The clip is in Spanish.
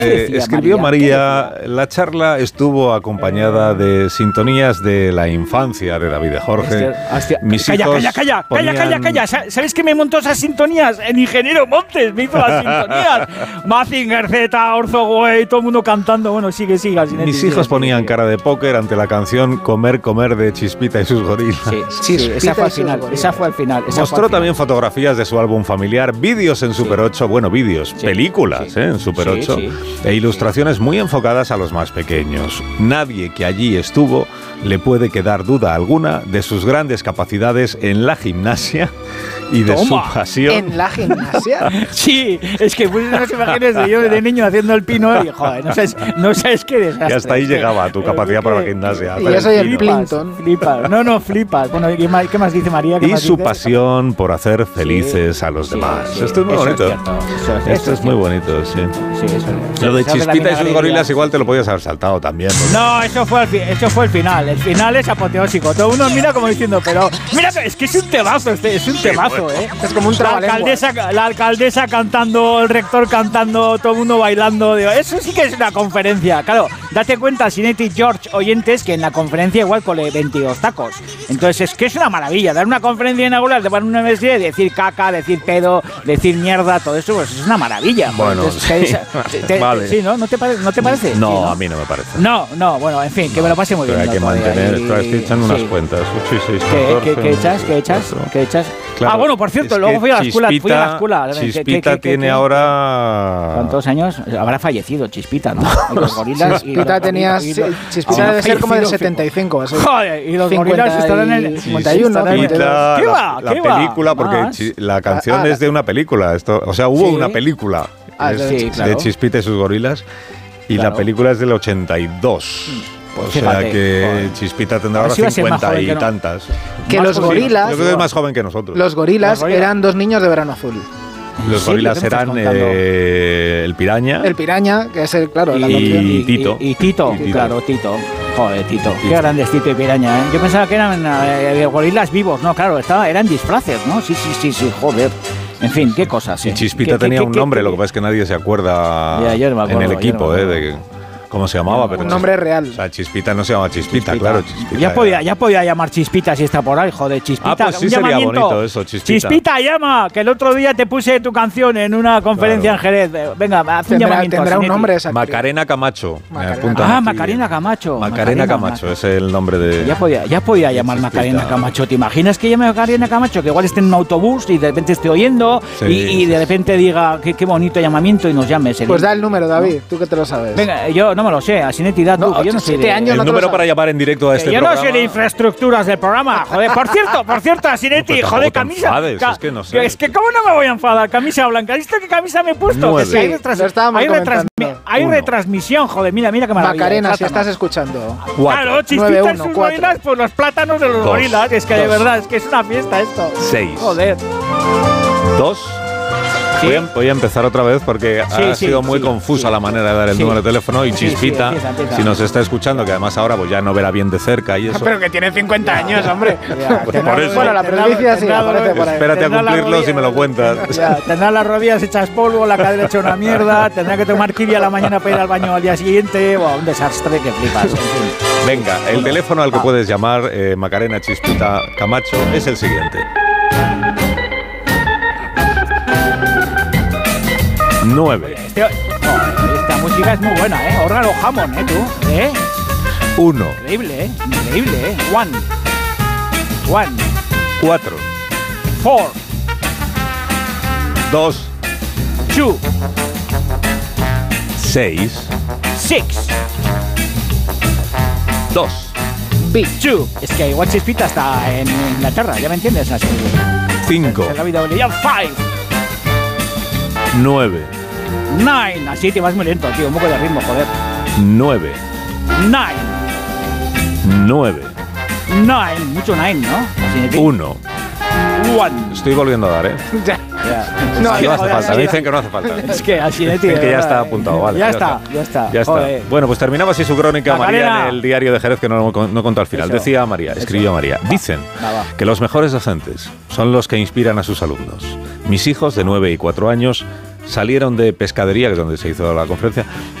Escribió María, la charla estuvo acompañada de sintonías de la infancia de David de Jorge. Mis hijos Calla. ¿Sabes qué me montó esas sintonías? El ingeniero Montes me hizo las sintonías. Mazinger Z, Orzo Güey, todo el mundo cantando. Bueno, sigue. Mis hijos ponían cara de póker ante la canción Comer de Chispita y sus gorilas. Sí, esa fue al final. Mostró también fotografías de su álbum familiar, vídeos en Super 8, películas en Super 8, e ilustraciones muy enfocadas a los más pequeños. Nadie que allí estuvo le puede quedar duda alguna de sus grandes capacidades en la gimnasia y de su pasión. ¿En la gimnasia? Sí, es que puse unas imágenes de yo de niño haciendo el pino y joder, no sabes qué desastre. Y hasta ahí llegaba tu capacidad para la gimnasia. Y yo soy el Plinton. Flipas. Bueno, ¿qué más dice María? Y su pasión por hacer felices a los demás. Esto es muy bonito. Esto es muy bonito, sí. Lo de Chispita y sus gorilas igual te lo podías haber saltado también. No, eso fue el final. El final es apoteósico. Todo uno mira como diciendo, pero mira, es que es un temazo, es un temazo, Es como un trabalenguas. La alcaldesa cantando, el rector cantando, todo el mundo bailando. Eso sí que es una conferencia. Claro, date cuenta, Sinetti y George, oyentes, que en la conferencia igual cole 22 tacos. Entonces es que es una maravilla. Dar una conferencia inaugural de una universidad, decir caca, decir pedo, decir mierda, todo eso, pues es una maravilla. Bueno, vale. Sí, ¿no? ¿No te parece? No, sí, a mí no me parece. No, bueno, en fin, que me lo pase muy bien. Hay que mantener, estoy echando unas cuentas. 8 y 6, 14, ¿Qué echas? Claro, bueno, por cierto, luego fui a la escuela. Chispita tiene ahora... ¿Cuántos años? Habrá fallecido Chispita, ¿no? Y los gorilas... Chispita debe ser como del 75. Joder, y los gorilas estarán en el 51. La película, porque la canción es de una película. Hubo una película de Chispita y sus gorilas, y la película es del 82. Que Chispita tendrá ahora 50 y tantas. Que los gorilas... Yo creo que es más joven que nosotros. Los gorilas eran dos niños de Verano Azul. Los gorilas eran el Piraña. El Piraña, que es la y Tito. Y Tito, claro, Tito. Joder, Tito. Qué grandes Tito y Piraña, ¿eh? Yo pensaba que eran gorilas vivos, ¿no? Claro, eran disfraces, ¿no? Sí, joder. En fin, qué cosas. Y Chispita tenía un nombre, lo que pasa es que nadie se acuerda en el equipo, de cómo se llamaba. Pero un nombre real. O sea, Chispita no se llama Chispita, claro. Chispita ya podía llamar Chispita si está por ahí, joder, Chispita. Pues sí sería bonito eso, Chispita. Chispita, llama, que el otro día te puse tu canción en una conferencia en Jerez. Venga, haz un llamamiento. Tendrá un nombre esa. Macarena Camacho. Macarena Camacho. Macarena Camacho es el nombre de... Ya podía llamar Macarena Camacho. ¿Te imaginas que llame Macarena Camacho? Que igual esté en un autobús y de repente esté oyendo y de repente diga qué bonito llamamiento y nos llame. Pues da el número, David, tú que te lo sabes. Venga, yo no me lo sé, así entidad tú, que yo no sé de... El número para llamar en directo a este programa. Yo no sé de infraestructuras del programa, joder. Por cierto, Asinetti, joder, camisa... Es que no sé. Es que ¿cómo no me voy a enfadar? Camisa blanca. ¿Has visto qué camisa me he puesto? Hay retransmisión, joder, mira que maravilla. Macarena, si estás escuchando. Claro, Chispita y sus gorilas, pues los plátanos de los gorilas. Es que de verdad, es que es una fiesta esto. 6. Joder. 2. Voy a empezar otra vez porque ha sido muy confusa la manera de dar el número de teléfono y Chispita, empieza. Si nos está escuchando, que además ahora pues ya no verá bien de cerca y eso. Pero que tiene 50 años, hombre. Por eso. Bueno, la presbicia sí aparece por ahí. Espérate a cumplirlos y me lo cuentas. Tendrá las rodillas hechas polvo, la cadera hecha una mierda, tendrá que tomar kiwi a la mañana para ir al baño al día siguiente. Un desastre que flipas. En fin. Venga, el teléfono al que puedes llamar, Macarena Chispita Camacho, es el siguiente. 9. Esta música es muy buena, ¿eh? Órgano Hammond, tú, 1. Increíble, Increíble, 1. 4. 4. 2. 2. 6. 6. 2. Big 2. Es que igual Chispita está en Inglaterra, ¿ya me entiendes? 5. En la vida 5. 9. 9. Así te vas muy lento, tío. Un poco de ritmo, joder. 9. 9. Mucho 9, ¿no? 1. Estoy volviendo a dar, ¿eh? Ya. No hace falta. Me dicen que no hace falta. Es que así de que ya está apuntado, vale. Ya está. Bueno, pues terminaba así su crónica, María, en el diario de Jerez, que no contó al final. Eso. Decía María, escribió María. Dicen que los mejores docentes son los que inspiran a sus alumnos. Mis hijos de 9 y 4 años salieron de pescadería, que es donde se hizo la conferencia,